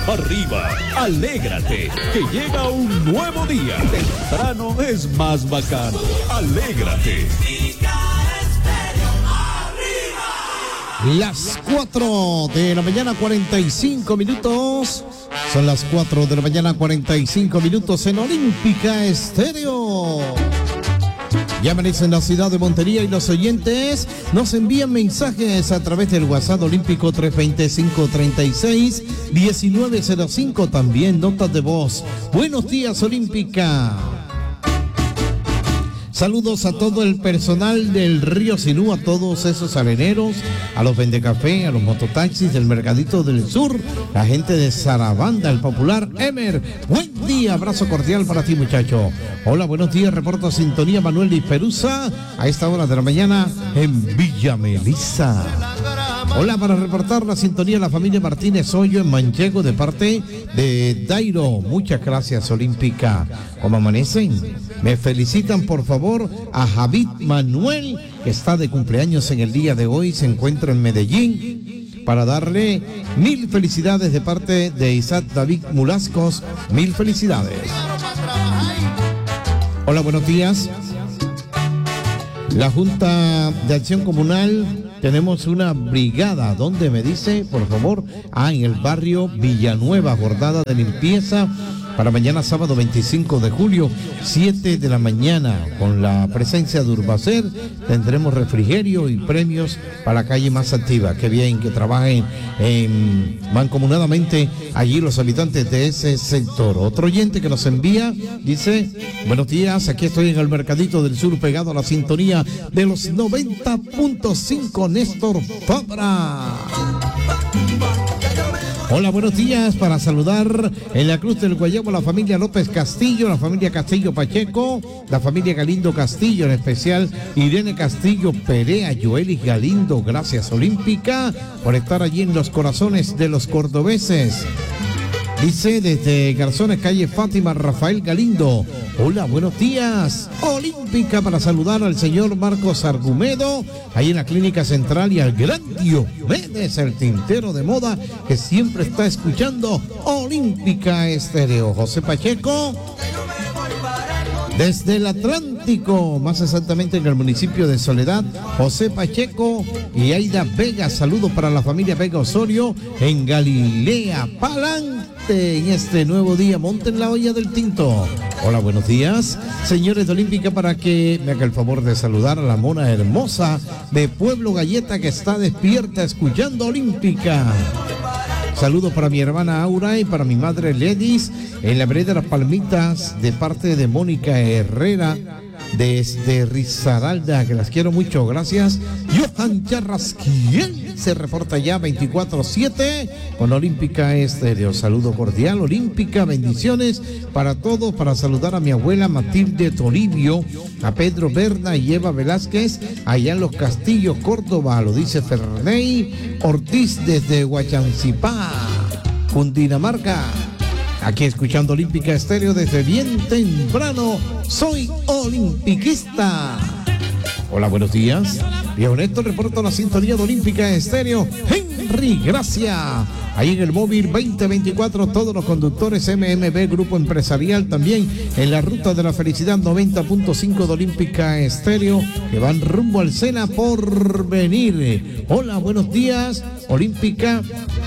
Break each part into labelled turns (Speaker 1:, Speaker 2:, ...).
Speaker 1: arriba, alégrate, que llega un nuevo día. Temprano es más bacano. Alégrate.
Speaker 2: Las 4 de la mañana, 45 minutos. Son las 4 de la mañana, 45 minutos en Olímpica Estéreo. Ya amanece en la ciudad de Montería y los oyentes nos envían mensajes a través del WhatsApp Olímpico 325-36-1905. También notas de voz. Buenos días, Olímpica. Saludos a todo el personal del Río Sinú, a todos esos areneros, a los vendecafé, a los mototaxis del Mercadito del Sur, la gente de Sarabanda, el popular Emer. Buen día, abrazo cordial para ti, muchacho. Hola, buenos días, reporto sintonía Manuel de Perusa a esta hora de la mañana en Villa Melissa. Hola, para reportar la sintonía de la familia Martínez Hoyo en Manchego de parte de Dairo. Muchas gracias, Olímpica. ¿Cómo amanecen? Me felicitan, por favor, a Javid Manuel, que está de cumpleaños en el día de hoy, se encuentra en Medellín, para darle 1000 felicidades de parte de Isaac David Mulascos. 1000 felicidades. Hola, buenos días. La Junta de Acción Comunal, tenemos una brigada, ¿dónde me dice, por favor? En el barrio Villanueva, jornada de limpieza para mañana sábado 25 de julio, 7 de la mañana, con la presencia de Urbacer. Tendremos refrigerio y premios para la calle más activa. Qué bien que trabajen mancomunadamente allí los habitantes de ese sector. Otro oyente que nos envía, dice, buenos días, aquí estoy en el Mercadito del Sur, pegado a la sintonía de los 90.5, Néstor Fabra. Hola, buenos días, para saludar en la Cruz del Guayabo la familia López Castillo, la familia Castillo Pacheco, la familia Galindo Castillo, en especial Irene Castillo Perea, Joelis Galindo. Gracias, Olímpica, por estar allí en los corazones de los cordobeses. Dice desde Garzones, calle Fátima, Rafael Galindo. Hola, buenos días. Olímpica, para saludar al señor Marcos Argumedo, ahí en la Clínica Central, y al gran Diomedes, el tintero de moda, que siempre está escuchando Olímpica Estéreo. José Pacheco, desde el Atlántico, más exactamente en el municipio de Soledad, José Pacheco y Aida Vega. Saludos para la familia Vega Osorio en Galilea. Pa'lante en este nuevo día, monten la olla del tinto. Hola, buenos días, señores de Olímpica, para que me haga el favor de saludar a la mona hermosa de Pueblo Galleta, que está despierta escuchando Olímpica. Saludos para mi hermana Aura y para mi madre Ledis en la vereda de las Palmitas, de parte de Mónica Herrera desde Risaralda, que las quiero mucho. Gracias. Johan Charrasquiel se reporta ya 24/7 con Olímpica Estéreo. Saludo cordial, Olímpica, bendiciones para todos, para saludar a mi abuela Matilde Toribio, a Pedro Berna y Eva Velázquez allá en Los Castillos, Córdoba. Lo dice Ferney Ortiz desde Huachancipá, Cundinamarca. Aquí escuchando Olímpica Estéreo desde bien temprano. Soy olimpiquista. Hola, buenos días. Viejo Néstor, reporto la sintonía de Olímpica Estéreo. Henry, gracias. Ahí en el móvil 2024, todos los conductores MMB Grupo Empresarial, también en la ruta de la felicidad 90.5 de Olímpica Estéreo, que van rumbo al Sena por venir. Hola, buenos días, Olímpica.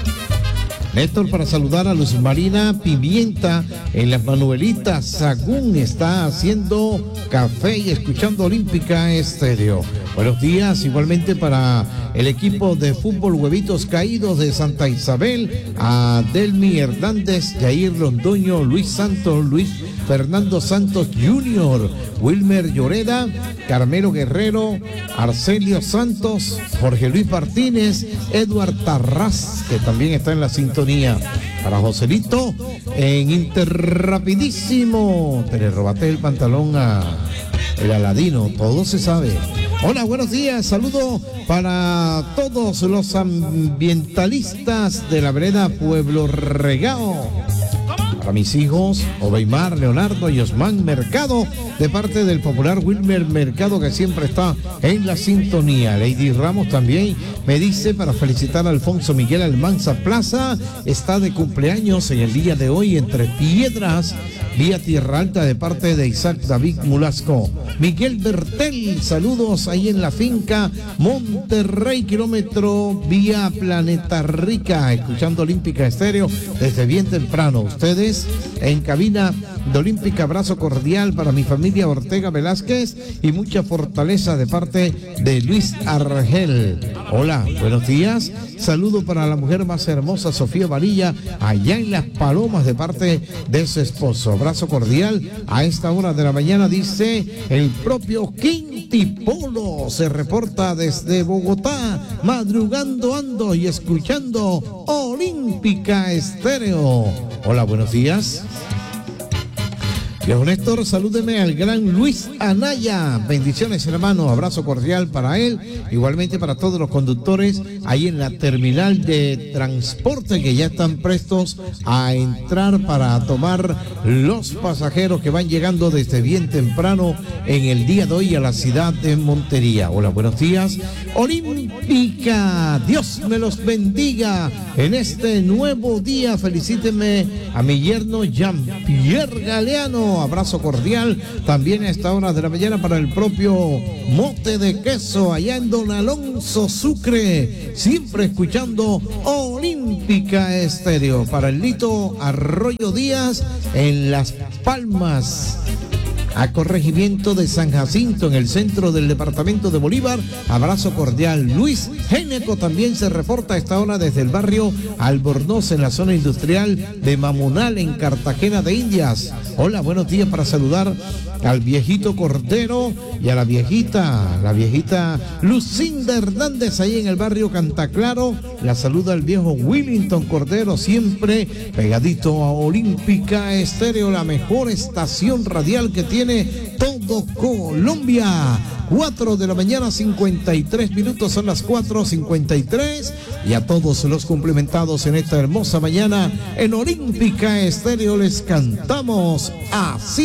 Speaker 2: Néstor, para saludar a Luz Marina Pimienta en las Manuelitas, Sagún, está haciendo café y escuchando Olímpica Estéreo. Buenos días, igualmente para el equipo de fútbol Huevitos Caídos de Santa Isabel, a Delmi Hernández, Jair Londoño, Luis Santos, Luis Fernando Santos Jr., Wilmer Lloreda, Carmelo Guerrero, Arcelio Santos, Jorge Luis Martínez, Eduard Tarraz, que también está en la sintonía. Para Joselito, en Interrapidísimo, te le robaste el pantalón a el Aladino, todo se sabe. Hola, buenos días, saludo para todos los ambientalistas de la vereda Pueblo Regao. Para mis hijos, Obeimar, Leonardo y Osman Mercado, de parte del popular Wilmer Mercado, que siempre está en la sintonía. Lady Ramos también me dice para felicitar a Alfonso Miguel Almanza Plaza, está de cumpleaños en el día de hoy en Tres Piedras, vía Tierra Alta, de parte de Isaac David Mulasco. Miguel Bertel, saludos ahí en la finca Monterrey, kilómetro vía Planeta Rica, escuchando Olímpica Estéreo desde bien temprano. Ustedes en cabina de Olímpica, abrazo cordial para mi familia Ortega Velázquez y mucha fortaleza de parte de Luis Argel. Hola, buenos días. Saludo para la mujer más hermosa, Sofía Varilla, allá en Las Palomas, de parte de su esposo. Abrazo cordial a esta hora de la mañana, dice el propio Quinti Polo. Se reporta desde Bogotá, madrugando ando y escuchando Olímpica Estéreo. Hola, buenos días. Viejo Néstor, salúdeme al gran Luis Anaya. Bendiciones, hermano. Abrazo cordial para él. Igualmente para todos los conductores ahí en la terminal de transporte, que ya están prestos a entrar para tomar los pasajeros que van llegando desde bien temprano en el día de hoy a la ciudad de Montería. Hola, buenos días. Olímpica, Dios me los bendiga en este nuevo día. Felicíteme a mi yerno Jean-Pierre Galeano. Abrazo cordial también a esta hora de la mañana para el propio Mote de Queso allá en Don Alonso Sucre, siempre escuchando Olímpica Estéreo. Para el Lito Arroyo Díaz en Las Palmas, a corregimiento de San Jacinto, en el centro del departamento de Bolívar. Abrazo cordial. Luis Géneco también se reporta a esta hora desde el barrio Albornoz, en la zona industrial de Mamunal, en Cartagena de Indias. Hola, buenos días, para saludar al viejito Cordero y a la viejita Lucinda Hernández, ahí en el barrio Cantaclaro. La saluda el viejo Willington Cordero, siempre pegadito a Olímpica Estéreo, la mejor estación radial que tiene todo Colombia. 4 de la mañana, 53 minutos, son las 4:53. Y a todos los cumplimentados en esta hermosa mañana en Olímpica Estéreo les cantamos así.